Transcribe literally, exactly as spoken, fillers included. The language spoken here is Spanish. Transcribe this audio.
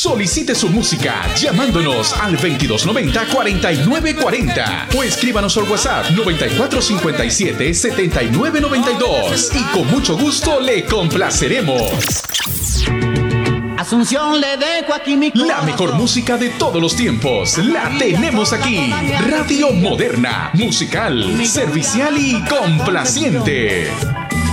Solicite su música llamándonos al veintidós noventa, cuarenta y nueve cuarenta o escríbanos al WhatsApp noventa y cuatro cincuenta y siete, setenta y nueve noventa y dos y con mucho gusto le complaceremos. Asunción, le dejo aquí mi corazón. La mejor música de todos los tiempos la tenemos aquí. Radio Moderna, musical, servicial y complaciente.